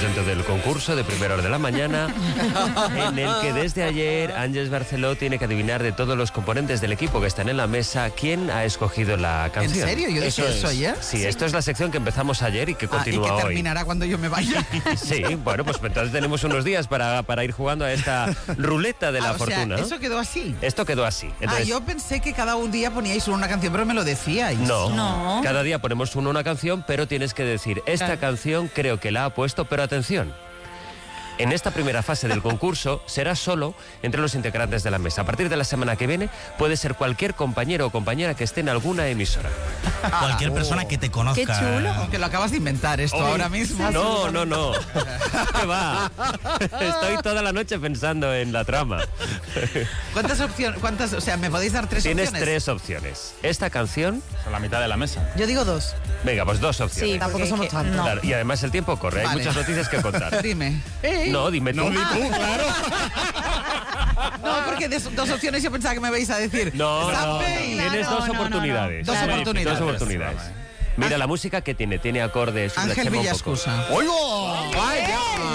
estamos dentro del concurso de primera hora de la mañana, en el que desde ayer Ángeles Barceló tiene que adivinar de todos los componentes del equipo que están en la mesa quién ha escogido la canción. ¿En serio? ¿Yo dije eso ayer? Sí, esto es la sección que empezamos ayer y que continúa y que hoy. terminará cuando yo me vaya. Sí, bueno, pues entonces tenemos unos días para ir jugando a esta ruleta de la fortuna. O sea, ¿eso quedó así? Esto quedó así. Entonces, yo pensé que cada un día poníais una canción, pero me lo decíais. No. Cada día ponemos una canción, pero tienes que decir, esta canción creo que la ha puesto, pero atención. En esta primera fase del concurso será solo entre los integrantes de la mesa. A partir de la semana que viene puede ser cualquier compañero o compañera que esté en alguna emisora. Cualquier persona que te conozca. ¡Qué chulo! Que lo acabas de inventar esto ahora mismo. No. ¿Qué va? Estoy toda la noche pensando en la trama. ¿Cuántas opciones? O sea, ¿me podéis dar tres Tienes opciones? 3 opciones. Esta canción... A la mitad de la mesa. Yo digo 2. Venga, pues 2 opciones. Sí, Tampoco somos tantos. no. Claro, y además el tiempo corre. Hay Vale. muchas noticias que contar. Dime. No, dime tú. claro. No, porque de dos opciones yo pensaba que me vais a decir. No. Zapping. Tienes No, dos no, oportunidades. Dos Claro. oportunidades. Dos oportunidades. Mira la música que tiene acordes. una Ángel chema un poco. Villascusa. ¡Oigo! ¡Vaya!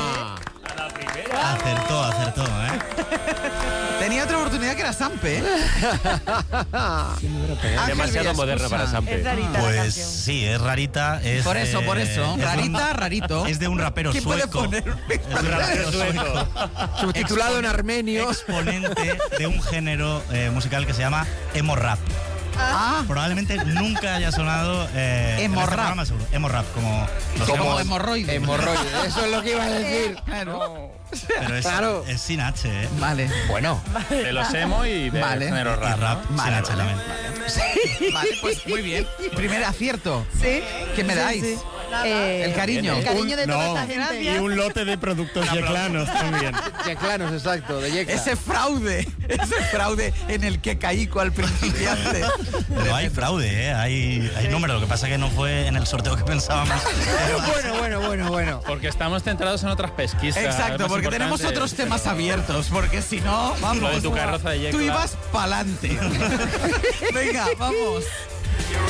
Acertó, Tenía otra oportunidad que era Sampe. Ángel Demasiado moderno para Sampe. Es rarita la Pues canción. sí, es rarita. Es, Por eso. es de un- Rarita, rarito. Es de un rapero ¿Quién puede sueco. poner? Es de un rapero sueco. Subtitulado en armenio. Exponente de un género musical que se llama emo rap. Probablemente nunca haya sonado en Emo este rap. programa, seguro. Emo rap, como los Como emos, hemorroides. Hemorroides. Eso es lo que iba a decir. Claro. pero es, Claro. es sin H, ¿eh? Vale. Bueno. De los emo y de Vale. género Y rap. rap sin Vale, H vale. también. Vale, pues muy bien. Primer acierto. Sí. ¿Qué me dais? Sí. El cariño. El cariño de toda esta gente. Y un lote de productos yeclanos también. Yeclanos, exacto, de Yecla. Ese fraude en el que caí cual principiante. Pero hay fraude, ¿eh? Hay número. Lo que pasa es que no fue en el sorteo que pensábamos. Bueno. Porque estamos centrados en otras pesquisas. Exacto, más porque tenemos importantes, otros temas pero- abiertos, porque si no, vamos. Lo de tu carroza de Yecla. Tú ibas pa'lante. Venga, vamos.